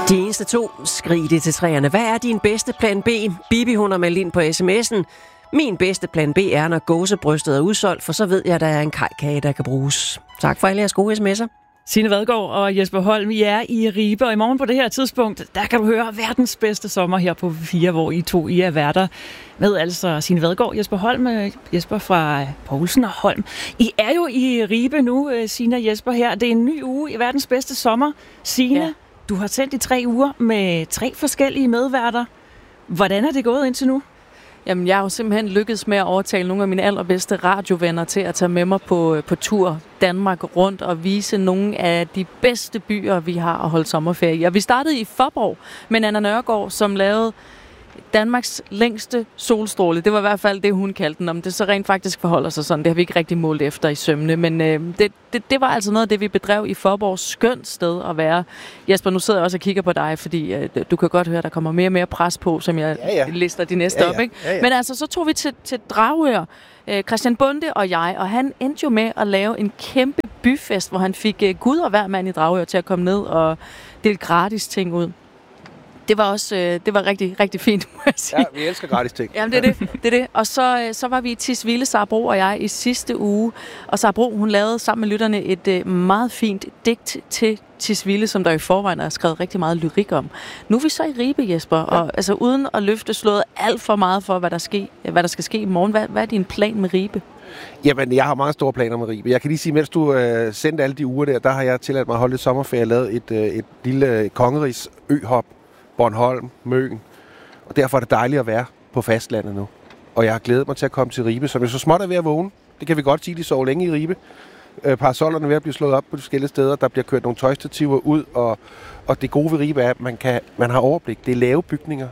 De eneste to, skrig det til træerne. Hvad er din bedste plan B? Bibi, hun har meldt ind på sms'en. Min bedste plan B er, når gåsebrystet er udsolgt, for så ved jeg, at der er en kajkage, der kan bruges. Tak for alle jeres gode sms'er. Signe Vadgaard og Jesper Holm, I er i Ribe, og i morgen på det her tidspunkt, der kan du høre verdens bedste sommer her på 4, hvor I er værter med, altså Signe Vadgaard, Jesper Holm, Jesper fra Poulsen og Holm. I er jo i Ribe nu, Signe og Jesper her. Det er en ny uge i verdens bedste sommer. Signe, ja. Du har sendt i 3 uger med 3 forskellige medværter. Hvordan er det gået indtil nu? Jamen, jeg har jo simpelthen lykkedes med at overtale nogle af mine allerbedste radiovenner til at tage med mig på tur Danmark rundt og vise nogle af de bedste byer, vi har at holde sommerferie i. Og vi startede i Faaborg med Anna Nørgaard, som lavede Danmarks længste solstråle. Det var i hvert fald det, hun kaldte den. Om det så rent faktisk forholder sig sådan, det har vi ikke rigtig målt efter i sømne. Men det var altså noget af det, vi bedrev i Faaborg. Skønt sted at være. Jesper, nu sidder jeg også og kigger på dig, fordi du kan godt høre, at der kommer mere og mere pres på, som jeg lister de næste op. Ikke? Ja. Men altså, så tog vi til Dragør, Christian Bonde og jeg, og han endte jo med at lave en kæmpe byfest, hvor han fik Gud og hver mand i Dragør til at komme ned og dele gratis ting ud. Det var også det var rigtig, rigtig fint, må jeg sige. Ja, vi elsker gratis ting. Jamen, det er det. Og så var vi i Tisvilde, Sara Bro og jeg, i sidste uge. Og Sara Bro, hun lavede sammen med lytterne et meget fint digt til Tisvilde, som der i forvejen er skrevet rigtig meget lyrik om. Nu er vi så i Ribe, Jesper, og altså uden at løfte slået alt for meget for, hvad der skal ske i morgen. Hvad er din plan med Ribe? Jamen, jeg har mange store planer med Ribe. Jeg kan lige sige, mens du sendte alle de uger der har jeg tilladt mig at holde lidt sommerferie og lavet et lille kongerigs øhop. Bornholm, Møn. Og derfor er det dejligt at være på fastlandet nu. Og jeg har glædet mig til at komme til Ribe, som jeg så småt er ved at vågne. Det kan vi godt sige, de sover længe i Ribe. Parasollerne er ved at blive slået op på de forskellige steder. Der bliver kørt nogle tøjstativer ud, og det gode ved Ribe er, at man har overblik. Det er lave bygninger.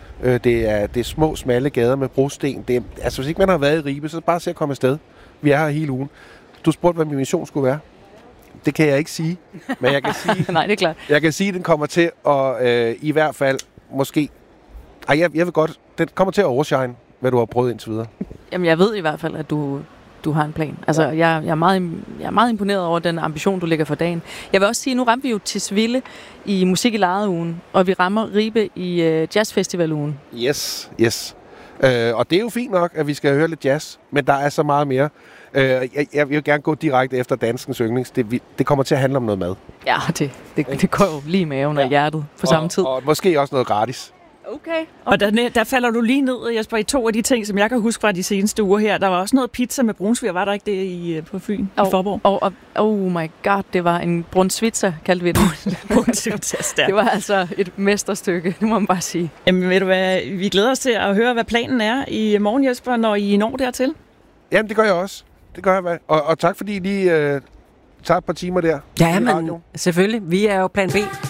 Det er små, smalle gader med brosten. Altså, hvis ikke man har været i Ribe, så bare se at komme afsted. Vi er her hele ugen. Du spurgte, hvad min mission skulle være. Det kan jeg ikke sige, men jeg kan sige... Nej, det er klart. Jeg kan sige, at den kommer til at i hvert fald måske... jeg ved godt, den kommer til at overshine, hvad du har prøvet indtil videre. Jamen, jeg ved i hvert fald, at du har en plan. Altså, ja. jeg er meget imponeret over den ambition, du lægger for dagen. Jeg vil også sige, nu rammer vi jo Tisvilde i Musik i Lejet-ugen, og vi rammer Ribe i Jazzfestival-ugen. Yes. Og det er jo fint nok, at vi skal høre lidt jazz, men der er så meget mere. Jeg vil gerne gå direkte efter danskens yndlings. Det kommer til at handle om noget mad. Ja, det går jo lige i maven og hjertet på samme tid. Og måske også noget gratis. Okay. Og der falder du lige ned, Jesper, i 2 af de ting, som jeg kan huske fra de seneste uger her. Der var også noget pizza med brunsviger, var der ikke det på Fyn, i Faaborg? Og oh my god, det var en brunsvitser, kaldte vi det. Brunsvitser, det var altså et mesterstykke, det må man bare sige. Jamen ved du hvad, vi glæder os til at høre, hvad planen er i morgen, Jesper, når I når dertil. Jamen, det gør jeg også. Det gør jeg. Og tak fordi I lige tager et par timer der. Ja, men selvfølgelig. Vi er jo plan B.